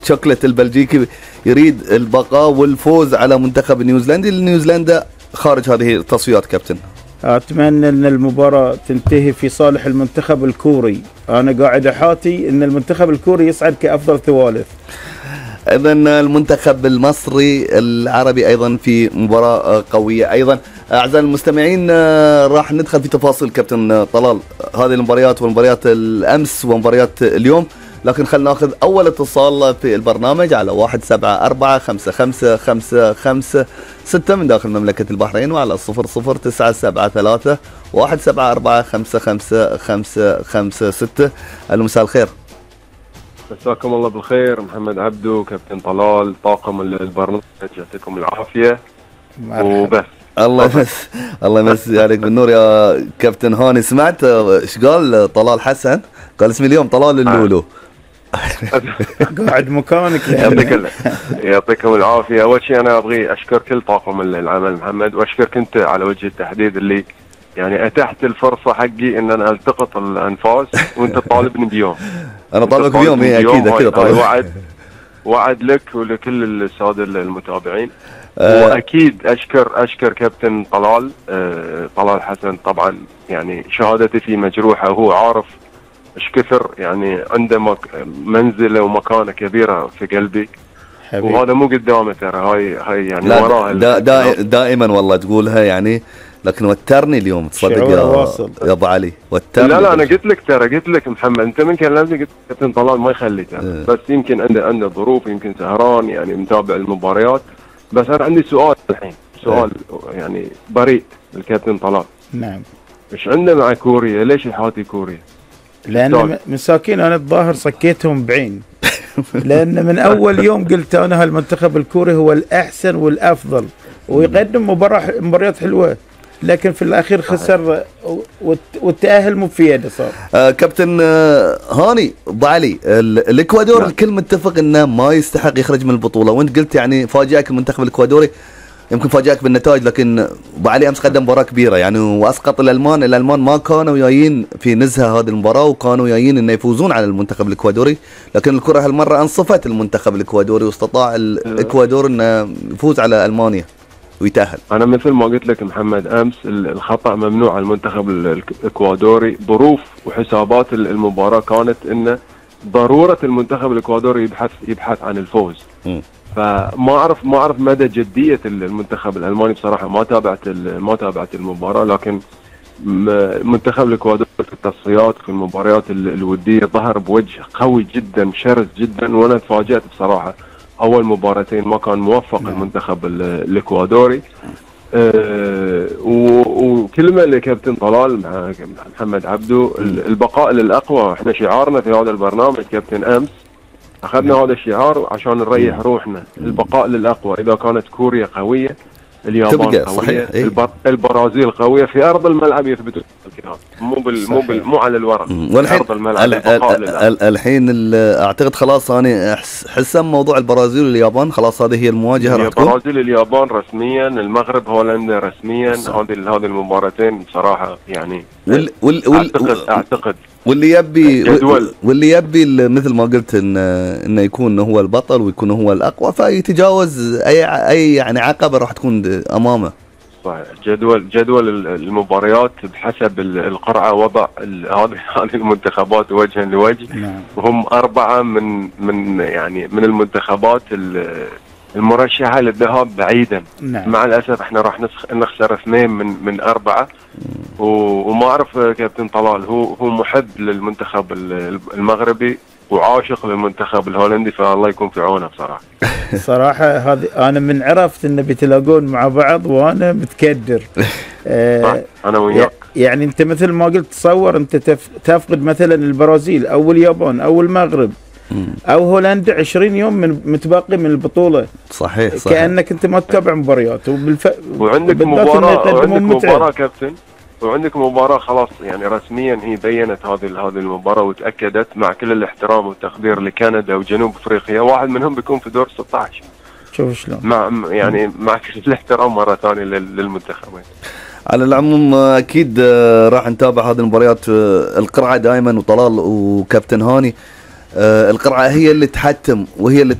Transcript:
شوكلت البلجيكي يريد البقاء والفوز على منتخب النيوزيلندي. نيوزيلندا خارج هذه التصفيات كابتن. أتمنى أن المباراة تنتهي في صالح المنتخب الكوري. أنا قاعد أحاتي أن المنتخب الكوري يصعد كأفضل ثوالث. ايضا المنتخب المصري العربي ايضا في مباراة قوية ايضا. اعزائي المستمعين راح ندخل في تفاصيل كابتن طلال هذه المباريات ومباريات الامس ومباريات اليوم، لكن خلينا ناخذ اول اتصال في البرنامج على 174-55-556 من داخل مملكة البحرين، وعلى 00973 174-55-556. مساء الخير. مساكم الله بالخير محمد عبدو، كابتن طلال، طاقم البرنامج، يعطيكم العافية. وبس الله يمسي عليك بالنور يا كابتن هاني. سمعت ايش قال طلال حسن؟ قال اسمي اليوم طلال اللولو. قاعد مكانك. يعطيكم العافية. أول شيء أنا أبغي أشكر كل طاقم العمل محمد، وأشكرك أنت على وجه التحديد اللي يعني أتحت الفرصة حقي إن أنا ألتقط الأنفاس وأنت طالبني بيوم. أنا طالبك بيوم. أكيد وعد لك ولكل السادة المتابعين. وأكيد أشكر كابتن طلال حسن. طبعا يعني شهادتي فيه مجروحة، وهو عارف ايش كثر يعني عنده منزله ومكانه كبيره في قلبي حبيب. وهذا مو قدامه ترى، هاي يعني وراها دائما والله تقولها يعني، لكن وترني اليوم تصدق يا ابو علي وترني. لا انا قلت لك محمد، انت من كلامي قلت كابتن طلال ما يخلي بس يمكن عنده ظروف، يمكن سهران يعني متابع المباريات. بس انا عندي سؤال الحين، سؤال يعني بريء الكابتن طلال. نعم. ايش عنده مع كوريا؟ ليش يحاتي كوريا؟ لأن مساكين أنا الظاهر صكيتهم بعين. لأن من أول يوم قلت أنا هالمنتخب الكوري هو الأحسن والأفضل ويقدم مباريات حلوة، لكن في الأخير خسر والتأهل مو في يده صار. كابتن هاني أبو علي، الإكوادور الكل متفق إنه ما يستحق يخرج من البطولة، وأنت قلت يعني فاجأك المنتخب الإكوادوري، يمكن فاجأك بالنتائج، لكن ابو علي امس قدم مباراه كبيره يعني واسقط الالمان ما كانوا جايين في نزهه هذه المباراه، وكانوا جايين انه يفوزون على المنتخب الاكوادوري، لكن الكره هالمره انصفت المنتخب الاكوادوري واستطاع الاكوادور انه يفوز على المانيا ويتاهل. انا مثل ما قلت لك محمد امس، الخطا ممنوع على المنتخب الاكوادوري. ظروف وحسابات المباراه كانت انه ضروره المنتخب الاكوادوري يبحث عن الفوز. فما اعرف مدى جديه المنتخب الالماني بصراحه. ما تابعت المباراه، لكن منتخب الاكوادور في التصفيات في المباريات الوديه ظهر بوجه قوي جدا، شرس جدا، وانا تفاجأت بصراحه. اول مباراتين ما كان موفق المنتخب الاكوادوري. وكلمه لكابتن طلال مع محمد عبدو، البقاء للاقوى. احنا شعارنا في هذا البرنامج كابتن امس أخذنا هذا الشعار عشان نريح روحنا. البقاء للأقوى. إذا كانت كوريا قوية، اليابان قوية، البرازيل قوية، في أرض الملعب يثبتوا الكلام، مو على الورق. أرض الملعب. الحين أعتقد خلاص أنا حسم موضوع البرازيل واليابان، خلاص هذه هي المواجهة. البرازيل اليابان رسميا، المغرب هولندا رسميا. هذه المباراتين بصراحة يعني أعتقد واللي يبي مثل ما قلت انه يكون هو البطل ويكون هو الاقوى، فيتجاوز اي يعني عقبه راح تكون امامه. صحيح. جدول المباريات بحسب القرعه وضع هذه المنتخبات وجها لوجه. وهم 4 من المنتخبات المرشحه للذهاب بعيدا. مع الاسف احنا راح نخسر 2 من 4. وما اعرف كابتن طلال هو محب للمنتخب المغربي وعاشق للمنتخب الهولندي، فالله يكون في عونه بصراحه. صراحه هذه انا من عرفت ان بيتلاقون مع بعض وانا متكدر. انا وياك. يعني انت مثل ما قلت، تصور انت تفقد مثلا البرازيل او اليابان او المغرب او هولندا 20 يوم متبقي من البطوله. صحيح. كانك انت ما تتابع مباريات وعندك مباراه كابتن، وعندك مباراه خلاص يعني رسميا هي بينت هذه المباراه وتاكدت، مع كل الاحترام والتقدير لكندا وجنوب افريقيا. واحد منهم بيكون في دور 16. شوف شلون مع كل الاحترام مره ثانيه للمنتخبين. على العموم اكيد راح نتابع هذه المباريات القرعه دائما، وطلال وكابتن هاني القرعه هي اللي تحتم وهي اللي